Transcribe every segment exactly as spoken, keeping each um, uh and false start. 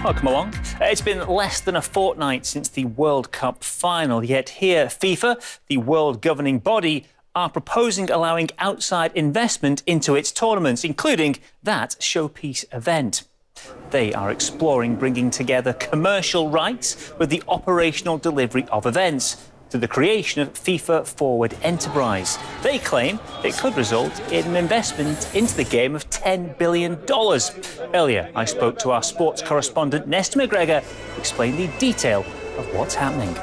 Welcome along. It's been less than a fortnight since the World Cup final, yet here FIFA, the world governing body, are proposing allowing outside investment into its tournaments, including that showpiece event. They are exploring bringing together commercial rights with the operational delivery of events to the creation of FIFA Forward Enterprise. They claim it could result in an investment into the game of ten billion dollars. Earlier, I spoke to our sports correspondent Nesta McGregor, who explained the detail of what's happening.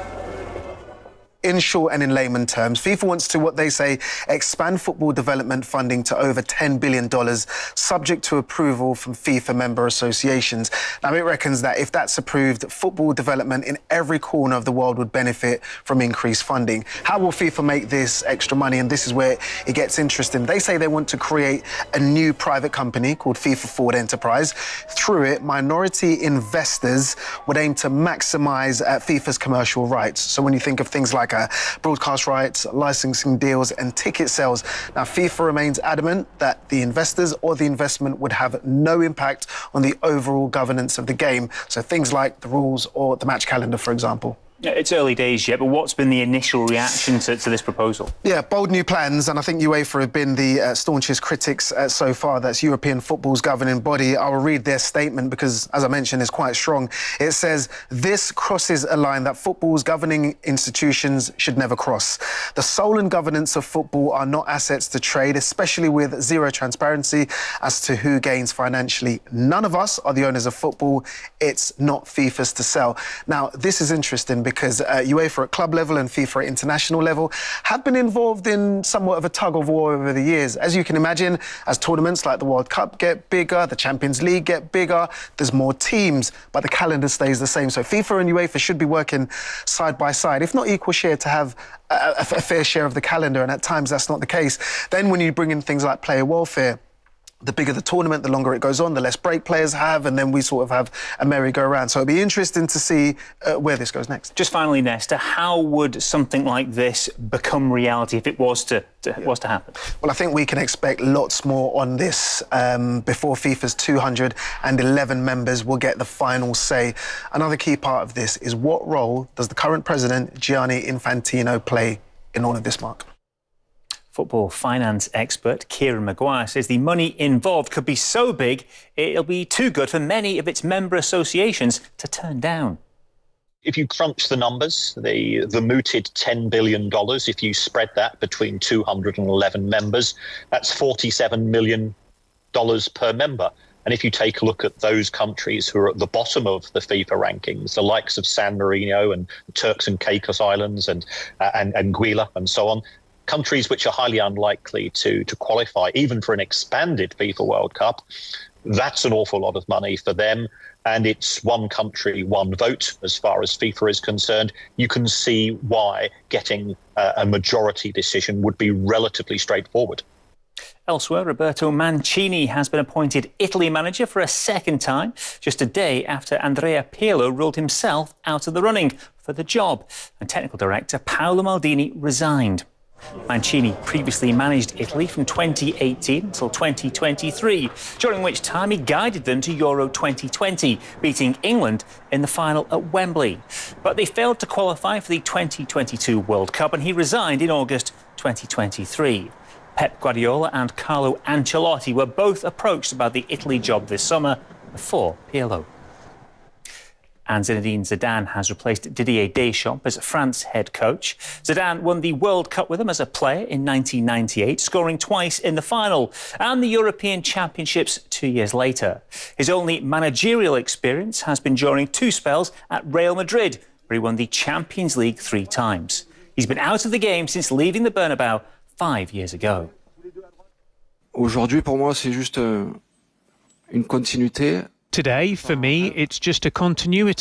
In short and in layman terms, FIFA wants to, what they say, expand football development funding to over ten billion dollars, subject to approval from FIFA member associations. Now, it reckons that if that's approved, football development in every corner of the world would benefit from increased funding. How will FIFA make this extra money? And this is where it gets interesting. They say they want to create a new private company called FIFA Forward Enterprise. Through it, minority investors would aim to maximise uh, FIFA's commercial rights. So when you think of things like Uh, broadcast rights, licensing deals and ticket sales. Now, FIFA remains adamant that the investors or the investment would have no impact on the overall governance of the game. So things like the rules or the match calendar, for example. It's early days yet, but what's been the initial reaction to, to this proposal? Yeah, bold new plans, and I think UEFA have been the uh, staunchest critics uh, so far. That's European football's governing body. I will read their statement because, as I mentioned, it's quite strong. It says, "This crosses a line that football's governing institutions should never cross. The soul and governance of football are not assets to trade, especially with zero transparency as to who gains financially. None of us are the owners of football. It's not FIFA's to sell." Now, this is interesting because because uh, UEFA at club level and FIFA at international level have been involved in somewhat of a tug-of-war over the years. As you can imagine, as tournaments like the World Cup get bigger, the Champions League get bigger, there's more teams, but the calendar stays the same. So FIFA and UEFA should be working side by side, if not equal share, to have a, a, a fair share of the calendar, and at times that's not the case. Then when you bring in things like player welfare, the bigger the tournament, the longer it goes on, the less break players have, and then we sort of have a merry-go-round. So it'll be interesting to see uh, where this goes next. Just finally, Nesta, how would something like this become reality if it was to, to yeah. was to happen? Well, I think we can expect lots more on this um, before FIFA's two hundred eleven members will get the final say. Another key part of this is, what role does the current president, Gianni Infantino, play in all of this, Mark? Football finance expert Kieran Maguire says the money involved could be so big it'll be too good for many of its member associations to turn down. If you crunch the numbers, the, the mooted ten billion dollars, if you spread that between two hundred eleven members, that's forty-seven million dollars per member. And if you take a look at those countries who are at the bottom of the FIFA rankings, the likes of San Marino and the Turks and Caicos Islands and, uh, and Anguilla and so on, countries which are highly unlikely to, to qualify even for an expanded FIFA World Cup, that's an awful lot of money for them. And it's one country, one vote as far as FIFA is concerned. You can see why getting a, a majority decision would be relatively straightforward. Elsewhere, Roberto Mancini has been appointed Italy manager for a second time, just a day after Andrea Pirlo ruled himself out of the running for the job. And technical director Paolo Maldini resigned. Mancini previously managed Italy from twenty eighteen until twenty twenty-three, during which time he guided them to Euro twenty twenty, beating England in the final at Wembley. But they failed to qualify for the twenty twenty-two World Cup, and he resigned in August twenty twenty-three. Pep Guardiola and Carlo Ancelotti were both approached about the Italy job this summer before Pirlo. And Zinedine Zidane has replaced Didier Deschamps as France head coach. Zidane won the World Cup with him as a player in nineteen ninety-eight, scoring twice in the final, and the European Championships two years later. His only managerial experience has been during two spells at Real Madrid, where he won the Champions League three times. He's been out of the game since leaving the Bernabeu five years ago. Aujourd'hui, pour moi, c'est juste une continuité. Today, for me, it's just a continuity.